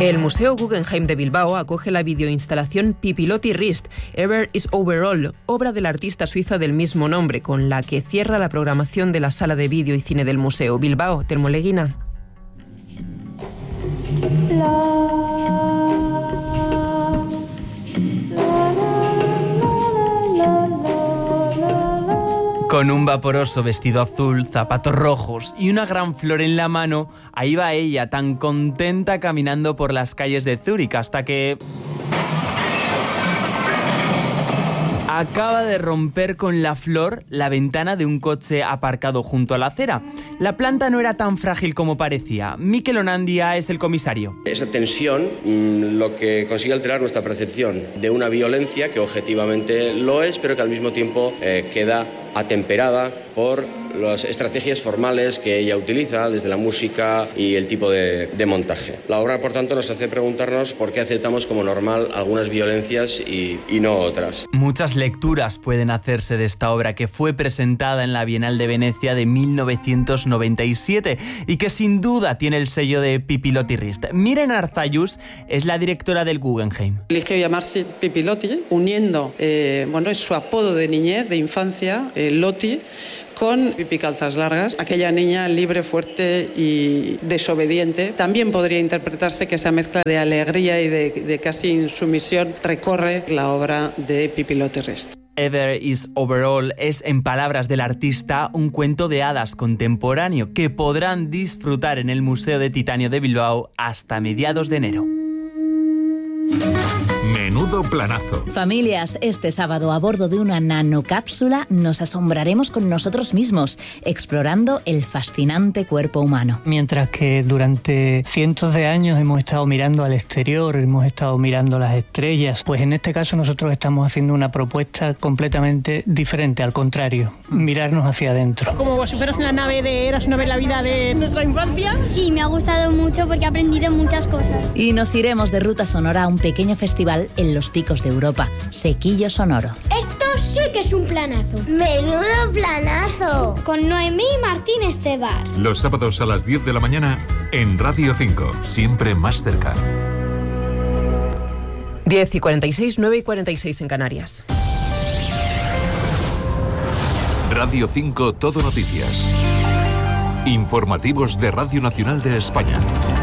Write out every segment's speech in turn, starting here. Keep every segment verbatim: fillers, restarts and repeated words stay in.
El Museo Guggenheim de Bilbao acoge la videoinstalación Pipilotti Rist, Ever is Overall, obra del artista suiza del mismo nombre, con la que cierra la programación de la sala de vídeo y cine del museo. Bilbao, Telmo Leguina. Con un vaporoso vestido azul, zapatos rojos y una gran flor en la mano, ahí va ella, tan contenta caminando por las calles de Zúrich, hasta que acaba de romper con la flor la ventana de un coche aparcado junto a la acera. La planta no era tan frágil como parecía. Mikel Onandia es el comisario. Esa tensión mmm, lo que consigue alterar nuestra percepción de una violencia que objetivamente lo es, pero que al mismo tiempo eh, queda atemperada por las estrategias formales que ella utiliza, desde la música y el tipo de, de montaje. La obra, por tanto, nos hace preguntarnos por qué aceptamos como normal algunas violencias y, y no otras. Muchas lecturas pueden hacerse de esta obra, que fue presentada en la Bienal de Venecia de mil novecientos noventa y siete y que sin duda tiene el sello de Pipilotti Rist. Miren Arzayus es la directora del Guggenheim. Eligió llamarse Pipilotti, uniendo, eh, bueno, es su apodo de niñez, de infancia, eh, Lotti, con Pipi Calzas Largas, aquella niña libre, fuerte y desobediente. También podría interpretarse que esa mezcla de alegría y de, de casi insumisión recorre la obra de Pipilotti Rist. Ever is Overall es, en palabras del artista, un cuento de hadas contemporáneo que podrán disfrutar en el Museo de Titanio de Bilbao hasta mediados de enero. Menudo planazo. Familias, este sábado a bordo de una nanocápsula nos asombraremos con nosotros mismos, explorando el fascinante cuerpo humano. Mientras que durante cientos de años hemos estado mirando al exterior, hemos estado mirando las estrellas, pues en este caso nosotros estamos haciendo una propuesta completamente diferente, al contrario, mirarnos hacia adentro. Como si fueras una nave de Eras una vez la vida de nuestra infancia. Sí, me ha gustado mucho porque he aprendido muchas cosas. Y nos iremos de ruta sonora a un pequeño festival en los picos de Europa, Sequillo Sonoro. Esto sí que es un planazo. ¡Menudo planazo! Con Noemí Martínez Cebar. Los sábados a las diez de la mañana en Radio cinco, siempre más cerca. diez y cuarenta y seis, nueve y cuarenta y seis en Canarias. Radio cinco, Todo Noticias. Informativos de Radio Nacional de España.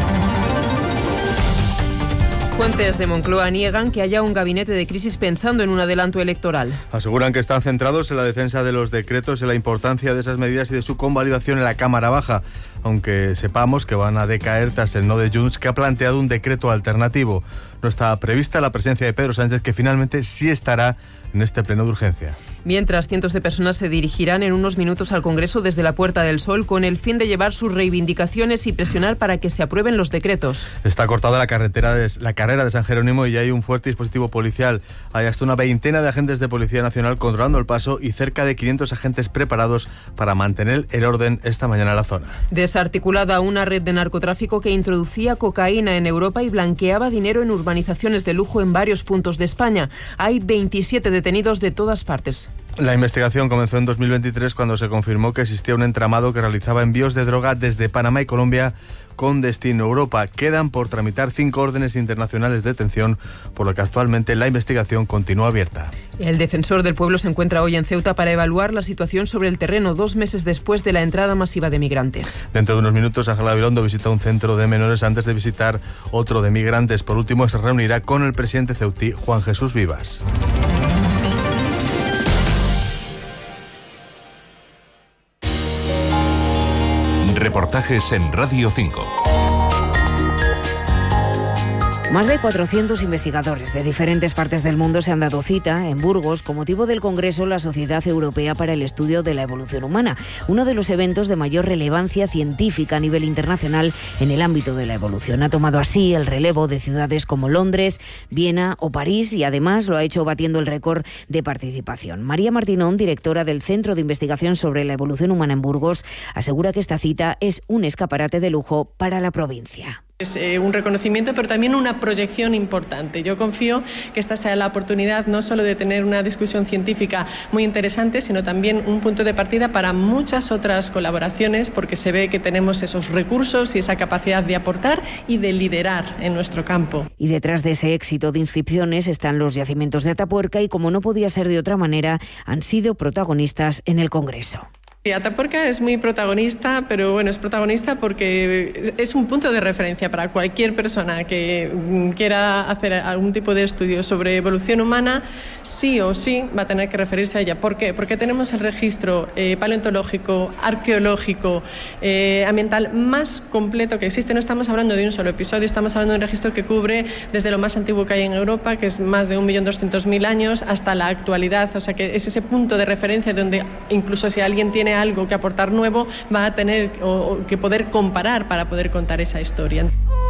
Fuentes de Moncloa niegan que haya un gabinete de crisis pensando en un adelanto electoral. Aseguran que están centrados en la defensa de los decretos y la importancia de esas medidas y de su convalidación en la Cámara Baja, aunque sepamos que van a decaer tras el no de Junts, que ha planteado un decreto alternativo. No está prevista la presencia de Pedro Sánchez, que finalmente sí estará en este pleno de urgencia. Mientras, cientos de personas se dirigirán en unos minutos al Congreso desde la Puerta del Sol con el fin de llevar sus reivindicaciones y presionar para que se aprueben los decretos. Está cortada la carretera de, la carrera de San Jerónimo y hay un fuerte dispositivo policial. Hay hasta una veintena de agentes de Policía Nacional controlando el paso y cerca de quinientos agentes preparados para mantener el orden esta mañana en la zona. Desarticulada una red de narcotráfico que introducía cocaína en Europa y blanqueaba dinero en urbanizaciones de lujo en varios puntos de España. Hay veintisiete detenidos de todas partes. La investigación comenzó en dos mil veintitrés cuando se confirmó que existía un entramado que realizaba envíos de droga desde Panamá y Colombia con destino a Europa. Quedan por tramitar cinco órdenes internacionales de detención, por lo que actualmente la investigación continúa abierta. El defensor del pueblo se encuentra hoy en Ceuta para evaluar la situación sobre el terreno, dos meses después de la entrada masiva de migrantes. Dentro de unos minutos, Ángel Gabilondo visita un centro de menores antes de visitar otro de migrantes. Por último, se reunirá con el presidente ceutí, Juan Jesús Vivas. Reportajes en Radio cinco. Más de cuatrocientos investigadores de diferentes partes del mundo se han dado cita en Burgos con motivo del Congreso La Sociedad Europea para el Estudio de la Evolución Humana, uno de los eventos de mayor relevancia científica a nivel internacional en el ámbito de la evolución. Ha tomado así el relevo de ciudades como Londres, Viena o París y además lo ha hecho batiendo el récord de participación. María Martinón, directora del Centro de Investigación sobre la Evolución Humana en Burgos, asegura que esta cita es un escaparate de lujo para la provincia. Es eh, un reconocimiento, pero también una proyección importante. Yo confío que esta sea la oportunidad no solo de tener una discusión científica muy interesante, sino también un punto de partida para muchas otras colaboraciones, porque se ve que tenemos esos recursos y esa capacidad de aportar y de liderar en nuestro campo. Y detrás de ese éxito de inscripciones están los yacimientos de Atapuerca y, como no podía ser de otra manera, han sido protagonistas en el Congreso. Sí, Atapuerca es muy protagonista, pero bueno, es protagonista porque es un punto de referencia para cualquier persona que quiera hacer algún tipo de estudio sobre evolución humana. Sí o sí va a tener que referirse a ella. ¿Por qué? Porque tenemos el registro eh, paleontológico, arqueológico, eh, ambiental más completo que existe. No estamos hablando de un solo episodio, estamos hablando de un registro que cubre desde lo más antiguo que hay en Europa, que es más de un millón doscientos mil años, hasta la actualidad. O sea que es ese punto de referencia donde incluso si alguien tiene algo que aportar nuevo, va a tener o, o que poder comparar para poder contar esa historia.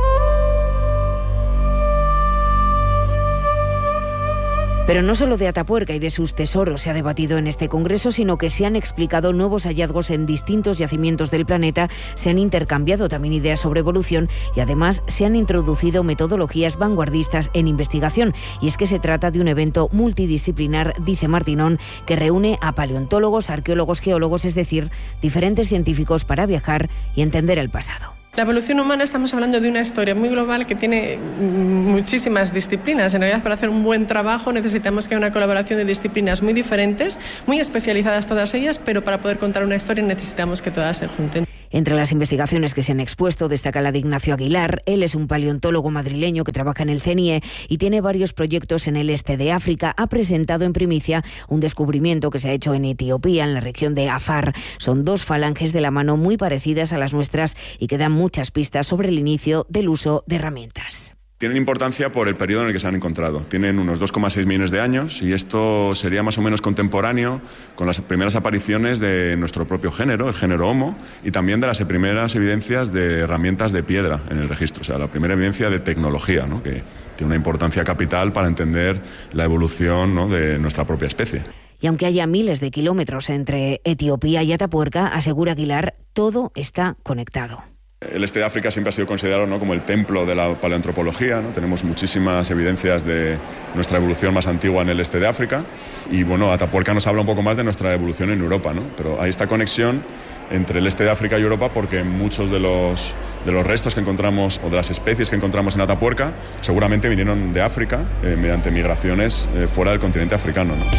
Pero no solo de Atapuerca y de sus tesoros se ha debatido en este congreso, sino que se han explicado nuevos hallazgos en distintos yacimientos del planeta, se han intercambiado también ideas sobre evolución y además se han introducido metodologías vanguardistas en investigación. Y es que se trata de un evento multidisciplinar, dice Martinón, que reúne a paleontólogos, arqueólogos, geólogos, es decir, diferentes científicos para viajar y entender el pasado. La evolución humana, estamos hablando de una historia muy global que tiene muchísimas disciplinas. En realidad, para hacer un buen trabajo necesitamos que haya una colaboración de disciplinas muy diferentes, muy especializadas todas ellas, pero para poder contar una historia necesitamos que todas se junten. Entre las investigaciones que se han expuesto destaca la de Ignacio Aguilar. Él es un paleontólogo madrileño que trabaja en el C E N I E y tiene varios proyectos en el este de África. Ha presentado en primicia un descubrimiento que se ha hecho en Etiopía, en la región de Afar. Son dos falanges de la mano muy parecidas a las nuestras y que dan muchas pistas sobre el inicio del uso de herramientas. Tienen importancia por el periodo en el que se han encontrado. Tienen unos dos coma seis millones de años y esto sería más o menos contemporáneo con las primeras apariciones de nuestro propio género, el género Homo, y también de las primeras evidencias de herramientas de piedra en el registro, o sea, la primera evidencia de tecnología, ¿no?, que tiene una importancia capital para entender la evolución, ¿no?, de nuestra propia especie. Y aunque haya miles de kilómetros entre Etiopía y Atapuerca, asegura Aguilar, todo está conectado. El este de África siempre ha sido considerado, ¿no?, como el templo de la paleoantropología, ¿no? Tenemos muchísimas evidencias de nuestra evolución más antigua en el este de África y bueno, Atapuerca nos habla un poco más de nuestra evolución en Europa, ¿no? Pero hay esta conexión entre el este de África y Europa porque muchos de los, de los restos que encontramos o de las especies que encontramos en Atapuerca seguramente vinieron de África eh, mediante migraciones eh, fuera del continente africano, ¿no?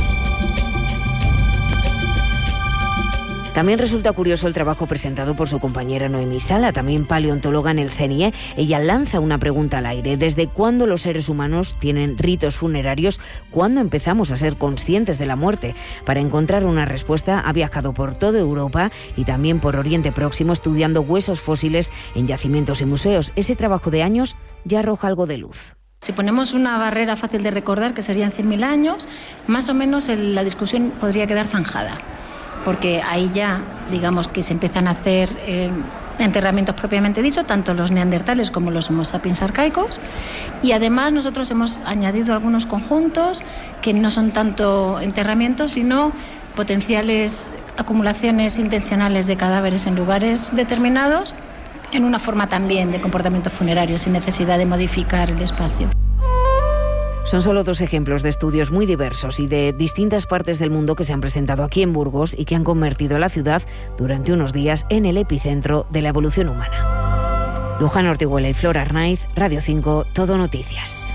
También resulta curioso el trabajo presentado por su compañera Noemí Sala, también paleontóloga en el C E N I E. Ella lanza una pregunta al aire. ¿Desde cuándo los seres humanos tienen ritos funerarios? ¿Cuándo empezamos a ser conscientes de la muerte? Para encontrar una respuesta ha viajado por toda Europa y también por Oriente Próximo estudiando huesos fósiles en yacimientos y museos. Ese trabajo de años ya arroja algo de luz. Si ponemos una barrera fácil de recordar, que serían cien mil años, más o menos el, la discusión podría quedar zanjada, porque ahí ya, digamos, que se empiezan a hacer eh, enterramientos propiamente dicho, tanto los neandertales como los homo sapiens arcaicos, y además nosotros hemos añadido algunos conjuntos que no son tanto enterramientos, sino potenciales acumulaciones intencionales de cadáveres en lugares determinados, en una forma también de comportamiento funerario, sin necesidad de modificar el espacio. Son solo dos ejemplos de estudios muy diversos y de distintas partes del mundo que se han presentado aquí en Burgos y que han convertido a la ciudad durante unos días en el epicentro de la evolución humana. Luján Ortiguela y Flora Arnaiz, Radio cinco, Todo Noticias.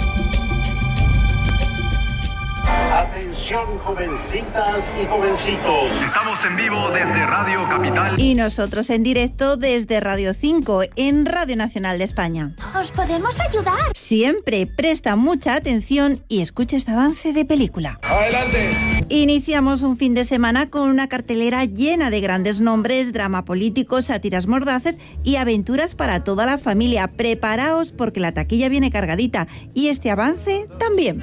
Atención, jovencitas y jovencitos. Estamos en vivo desde Radio Capital. Y nosotros en directo desde Radio cinco, en Radio Nacional de España. ¿Os podemos ayudar? Siempre presta mucha atención y escucha este avance de película. ¡Adelante! Iniciamos un fin de semana con una cartelera llena de grandes nombres, drama político, sátiras mordaces y aventuras para toda la familia. Preparaos porque la taquilla viene cargadita y este avance también.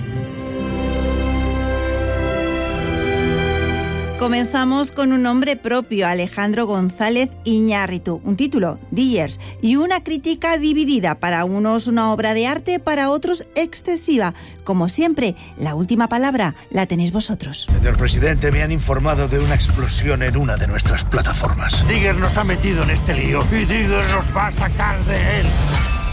Comenzamos con un nombre propio, Alejandro González Iñárritu, un título, Dillers, y una crítica dividida, para unos una obra de arte, para otros excesiva. Como siempre, la última palabra la tenéis vosotros. Señor presidente, me han informado de una explosión en una de nuestras plataformas. Digger nos ha metido en este lío y Digger nos va a sacar de él.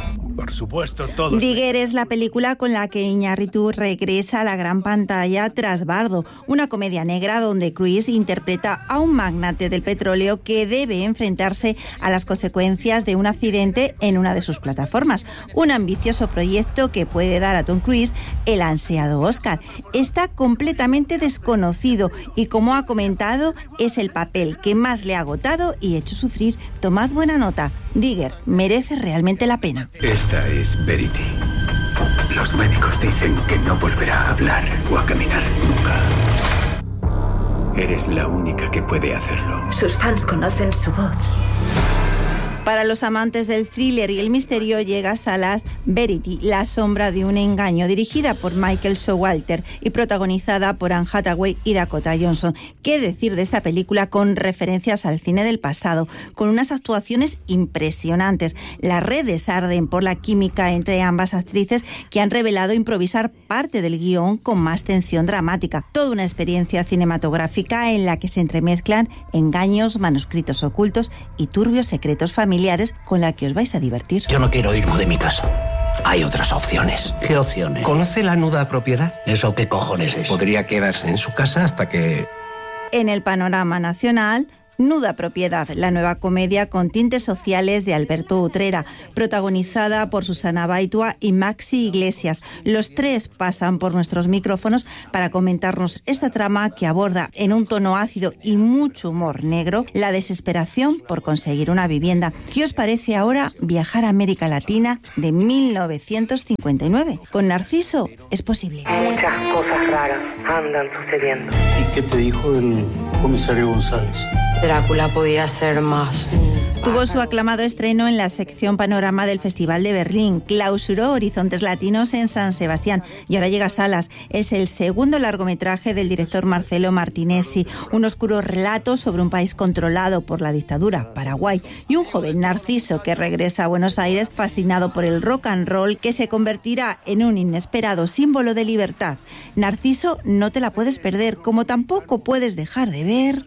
supuesto, todos. Digger es la película con la que Iñárritu regresa a la gran pantalla tras Bardo, una comedia negra donde Cruise interpreta a un magnate del petróleo que debe enfrentarse a las consecuencias de un accidente en una de sus plataformas. Un ambicioso proyecto que puede dar a Tom Cruise el ansiado Oscar. Está completamente desconocido y, como ha comentado, es el papel que más le ha agotado y hecho sufrir. Tomad buena nota. Digger merece realmente la pena. Esta es Verity. Los médicos dicen que no volverá a hablar o a caminar nunca. Eres la única que puede hacerlo. Sus fans conocen su voz. Para los amantes del thriller y el misterio llega a salas Verity, la sombra de un engaño, dirigida por Michael Showalter y protagonizada por Anne Hathaway y Dakota Johnson. ¿Qué decir de esta película con referencias al cine del pasado, con unas actuaciones impresionantes? Las redes arden por la química entre ambas actrices, que han revelado improvisar parte del guión con más tensión dramática. Toda una experiencia cinematográfica en la que se entremezclan engaños, manuscritos ocultos y turbios secretos familiares, con la que os vais a divertir. Yo no quiero irme de mi casa. Hay otras opciones. ¿Qué opciones? ¿Conoce la nuda propiedad? ¿Eso qué cojones es? Podría quedarse en su casa hasta que... En el panorama nacional, Nuda Propiedad, la nueva comedia con tintes sociales de Alberto Utrera, protagonizada por Susana Baitua y Maxi Iglesias. Los tres pasan por nuestros micrófonos para comentarnos esta trama que aborda en un tono ácido y mucho humor negro la desesperación por conseguir una vivienda. ¿Qué os parece ahora viajar a América Latina de mil novecientos cincuenta y nueve? Con Narciso es posible. Muchas cosas raras andan sucediendo. ¿Y qué te dijo el comisario González? Drácula podía ser más. Tuvo su aclamado estreno en la sección Panorama del Festival de Berlín, clausuró Horizontes Latinos en San Sebastián y ahora llega a salas. Es el segundo largometraje del director Marcelo Martinezzi, un oscuro relato sobre un país controlado por la dictadura, Paraguay, y un joven Narciso que regresa a Buenos Aires fascinado por el rock and roll, que se convertirá en un inesperado símbolo de libertad. Narciso no te la puedes perder, como tampoco puedes dejar de ver...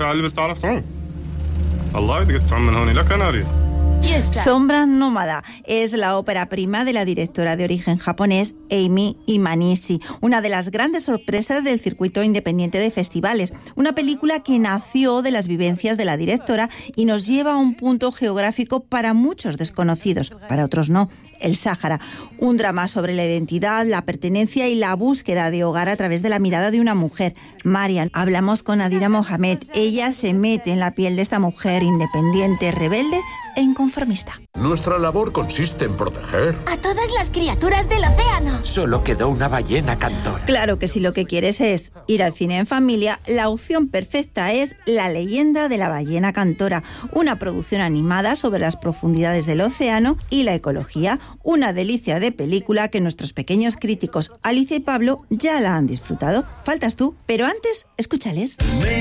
Sombra Nómada es la ópera prima de la directora de origen japonés Amy Imanishi, una de las grandes sorpresas del circuito independiente de festivales. Una película que nació de las vivencias de la directora y nos lleva a un punto geográfico para muchos desconocidos, para otros no, el Sáhara. Un drama sobre la identidad, la pertenencia y la búsqueda de hogar a través de la mirada de una mujer, Marian. Hablamos con Adira Mohamed. Ella se mete en la piel de esta mujer independiente, rebelde e inconformista. Nuestra labor consiste en proteger a todas las criaturas del océano. Solo quedó una ballena cantora. Claro que si lo que quieres es ir al cine en familia, la opción perfecta es La leyenda de la ballena cantora, una producción animada sobre las profundidades del océano y la ecología, una delicia de película que nuestros pequeños críticos Alicia y Pablo ya la han disfrutado. Faltas tú, pero antes, escúchales.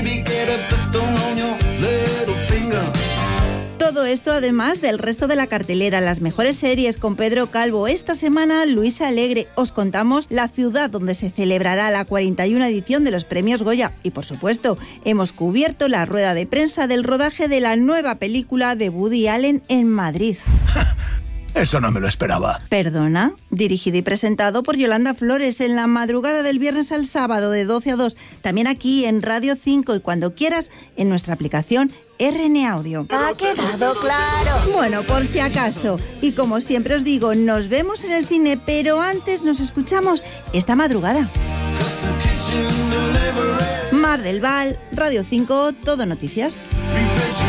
Todo esto además del resto de la cartelera, las mejores series con Pedro Calvo. Esta semana, Luisa Alegre. Os contamos la ciudad donde se celebrará la cuarenta y una edición de los premios Goya. Y por supuesto, hemos cubierto la rueda de prensa del rodaje de la nueva película de Woody Allen en Madrid. Eso no me lo esperaba. Perdona, dirigido y presentado por Yolanda Flores en la madrugada del viernes al sábado de doce a dos. También aquí en Radio cinco y cuando quieras en nuestra aplicación R N Audio. ¿Ha quedado claro? Bueno, por si acaso. Y como siempre os digo, nos vemos en el cine, pero antes nos escuchamos esta madrugada. Mar del Val, Radio cinco, Todo Noticias.